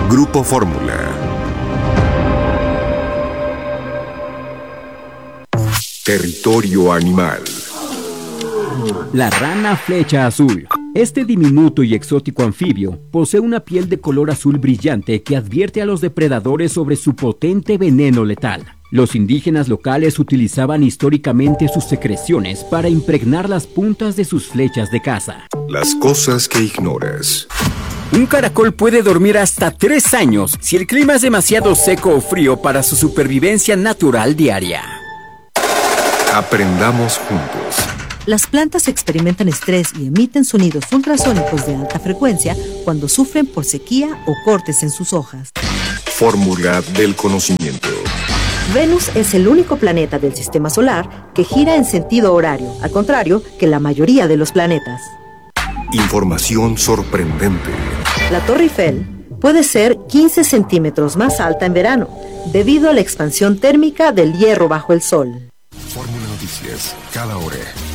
Grupo Fórmula. Territorio animal. La rana flecha azul. Este diminuto y exótico anfibio posee una piel de color azul brillante que advierte a los depredadores sobre su potente veneno letal. Los indígenas locales utilizaban históricamente sus secreciones para impregnar las puntas de sus flechas de caza. Las cosas que ignoras. Un caracol puede dormir hasta 3 años si el clima es demasiado seco o frío para su supervivencia natural diaria. Aprendamos juntos. Las plantas experimentan estrés y emiten sonidos ultrasónicos de alta frecuencia cuando sufren por sequía o cortes en sus hojas. Fórmula del conocimiento. Venus es el único planeta del sistema solar que gira en sentido horario, al contrario que la mayoría de los planetas. Información sorprendente. La Torre Eiffel puede ser 15 centímetros más alta en verano, debido a la expansión térmica del hierro bajo el sol. Fórmula Noticias, cada hora.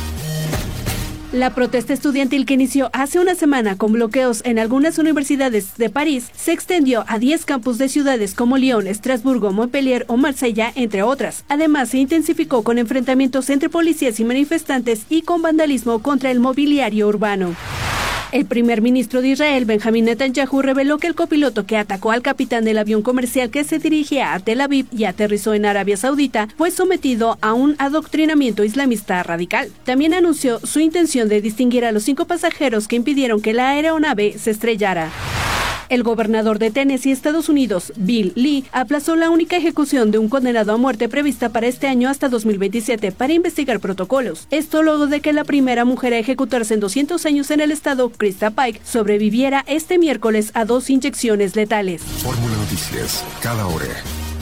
La protesta estudiantil que inició hace una semana con bloqueos en algunas universidades de París se extendió a 10 campus de ciudades como Lyon, Estrasburgo, Montpellier o Marsella, entre otras. Además, se intensificó con enfrentamientos entre policías y manifestantes y con vandalismo contra el mobiliario urbano. El primer ministro de Israel, Benjamín Netanyahu, reveló que el copiloto que atacó al capitán del avión comercial que se dirigía a Tel Aviv y aterrizó en Arabia Saudita fue sometido a un adoctrinamiento islamista radical. También anunció su intención de distinguir a los 5 pasajeros que impidieron que la aeronave se estrellara. El gobernador de Tennessee, Estados Unidos, Bill Lee, aplazó la única ejecución de un condenado a muerte prevista para este año hasta 2027 para investigar protocolos. Esto luego de que la primera mujer a ejecutarse en 200 años en el estado, Krista Pike, sobreviviera este miércoles a 2 inyecciones letales. Fórmula Noticias, cada hora.